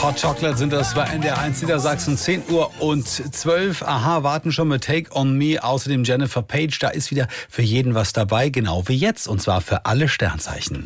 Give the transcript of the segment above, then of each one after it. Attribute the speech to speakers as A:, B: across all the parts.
A: Hot Chocolate sind das bei NDR1 Niedersachsen, 10:12 Uhr. Aha, warten schon mit Take On Me. Außerdem Jennifer Page, da ist wieder für jeden was dabei, genau wie jetzt. Und zwar für alle Sternzeichen.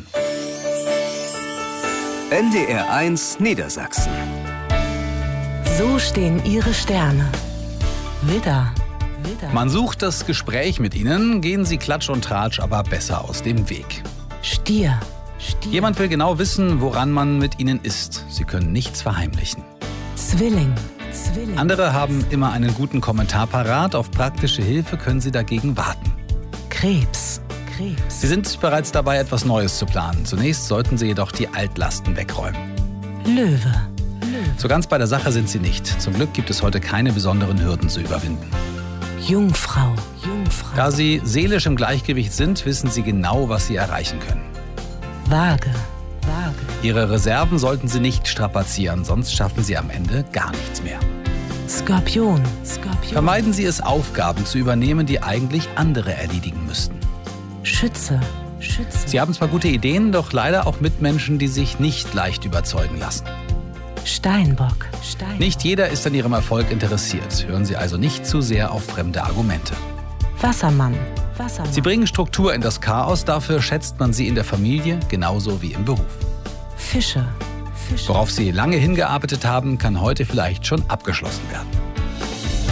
B: NDR1 Niedersachsen.
C: So stehen Ihre Sterne. Widder.
A: Man sucht das Gespräch mit Ihnen, gehen Sie Klatsch und Tratsch aber besser aus dem Weg.
C: Stier.
A: Jemand will genau wissen, woran man mit Ihnen ist. Sie können nichts verheimlichen.
C: Zwilling.
A: Andere haben immer einen guten Kommentar parat. Auf praktische Hilfe können Sie dagegen warten.
C: Krebs.
A: Sie sind bereits dabei, etwas Neues zu planen. Zunächst sollten Sie jedoch die Altlasten wegräumen.
C: Löwe.
A: So ganz bei der Sache sind Sie nicht. Zum Glück gibt es heute keine besonderen Hürden zu überwinden.
C: Jungfrau.
A: Da Sie seelisch im Gleichgewicht sind, wissen Sie genau, was Sie erreichen können.
C: Waage.
A: Ihre Reserven sollten Sie nicht strapazieren, sonst schaffen Sie am Ende gar nichts mehr.
C: Skorpion.
A: Vermeiden Sie es, Aufgaben zu übernehmen, die eigentlich andere erledigen müssten.
C: Schütze.
A: Sie haben zwar gute Ideen, doch leider auch Mitmenschen, die sich nicht leicht überzeugen lassen.
C: Steinbock.
A: Nicht jeder ist an Ihrem Erfolg interessiert. Hören Sie also nicht zu sehr auf fremde Argumente.
C: Wassermann.
A: Sie bringen Struktur in das Chaos, dafür schätzt man Sie in der Familie genauso wie im Beruf.
C: Fische.
A: Worauf Sie lange hingearbeitet haben, kann heute vielleicht schon abgeschlossen werden.